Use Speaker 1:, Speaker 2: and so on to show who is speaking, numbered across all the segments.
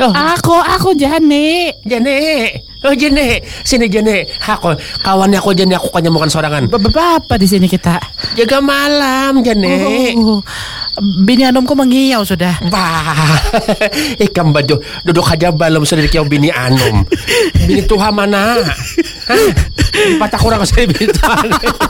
Speaker 1: Oh.
Speaker 2: Aku Jane.
Speaker 1: Oh Jane, sini Jane. Kawannya aku Jane, aku kan bukan sorangan.
Speaker 2: Apa di sini kita?
Speaker 1: Jaga malam Jane.
Speaker 2: Bini anomku menghiau sudah.
Speaker 1: Bah, ikan baju duduk aja belum sudah dikau bini anom. Bini Tuhan mana? Hah? Patah kurang saya bini Tuhan.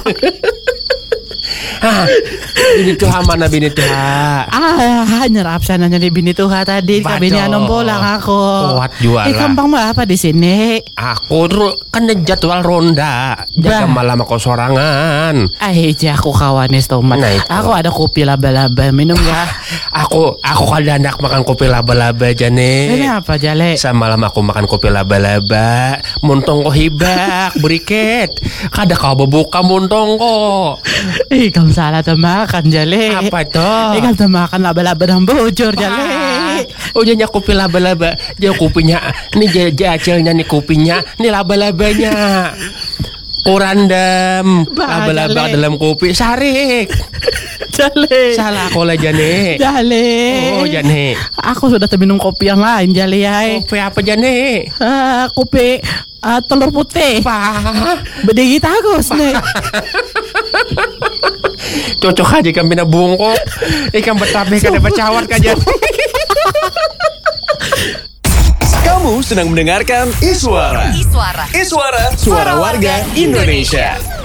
Speaker 1: Hah, bini Tuhan mana bini Tuhan?
Speaker 2: Nyerap sananya di bini Tuhan tadi. Bini anom bolang aku.
Speaker 1: Kuat jualan.
Speaker 2: Gampang apa di sini?
Speaker 1: Aku kan jadwal ronda. Jaga malam aku sorangan.
Speaker 2: Aku kawanis tomat.
Speaker 1: Nah, itu.
Speaker 2: Aku ada kopi laba-laba, minum ya.
Speaker 1: Aku kada anak makan kopi laba-laba Jane.
Speaker 2: Ini apa Jale?
Speaker 1: Semalam aku makan kopi laba-laba. Muntong ko hibak, beriket. Kada kau bebuka muntong ko.
Speaker 2: Kamu salah makan Jale.
Speaker 1: Apa itu?
Speaker 2: Kamu makan laba-laba dan bocor Jale.
Speaker 1: Ujanya kopi laba-laba. Dia kopinya. Ini jacilnya nih kopinya. Ini laba-labanya. Kurandam. Laba-laba dalam kopi. Sarik.
Speaker 2: Jale.
Speaker 1: Salah aku lah Jane.
Speaker 2: Jale.
Speaker 1: Oh Jane.
Speaker 2: Aku sudah minum kopi yang lain Jale ya.
Speaker 1: Kopi apa Jane?
Speaker 2: Kopi telur putih. Bedegit Agus nih.
Speaker 1: Cocok aja ikan bina bungkuk. Ikan betabe kan dapat cawat kajian.
Speaker 3: Kamu sedang mendengarkan Iswara. Suara warga Indonesia.